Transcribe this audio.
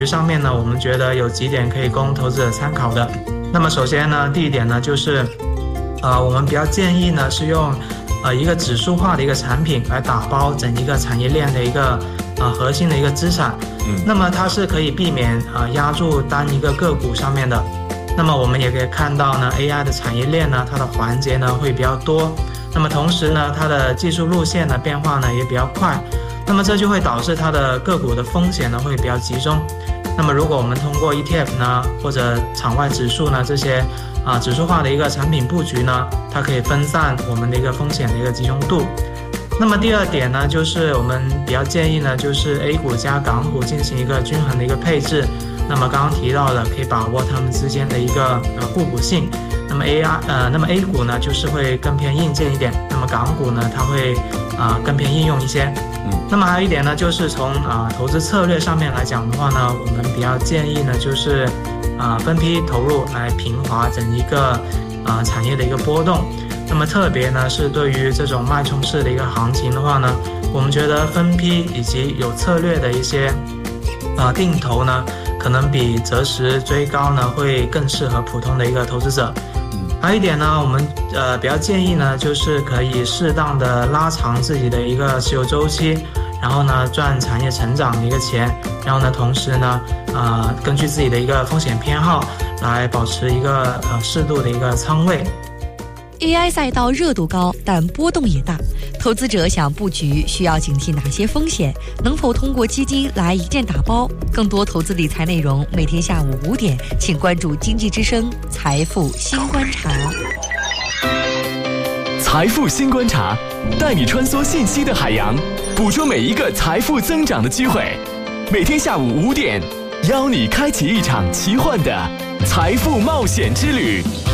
上面呢，我们觉得有几点可以供投资者参考的。那么首先呢，第一点呢，就是我们比较建议呢是用一个指数化的一个产品来打包整一个产业链的一个核心的一个资产。那么它是可以避免压住单一个个股上面的。那么我们也可以看到呢 ，AI 的产业链呢，它的环节呢会比较多。那么同时呢，它的技术路线的变化呢也比较快。那么这就会导致它的个股的风险呢会比较集中。那么如果我们通过 ETF 呢或者场外指数呢这些指数化的一个产品布局呢，它可以分散我们的一个风险的一个集中度。那么第二点呢，就是我们比较建议呢，就是 A 股加港股进行一个均衡的一个配置。那么刚刚提到的，可以把握它们之间的一个互补性。那么 A 股呢，就是会更偏硬件一点；那么港股呢，它会更偏应用一些。那么还有一点呢，就是从投资策略上面来讲的话呢，我们比较建议呢，就是分批投入来平滑整一个产业的一个波动。那么特别呢是对于这种脉冲式的一个行情的话呢，我们觉得分批以及有策略的一些定投呢，可能比择时追高呢会更适合普通的一个投资者。还有一点呢，我们比较建议呢，就是可以适当的拉长自己的一个持有周期，然后呢赚产业成长的一个钱，然后呢同时呢根据自己的一个风险偏好来保持一个适度的一个仓位。 AI 赛道热度高，但波动也大。投资者想布局，需要警惕哪些风险？能否通过基金来一键打包？更多投资理财内容，每天下午5点，请关注经济之声财富新观察。 财富新观察，带你穿梭信息的海洋，捕捉每一个财富增长的机会。每天下午5点，邀你开启一场奇幻的财富冒险之旅。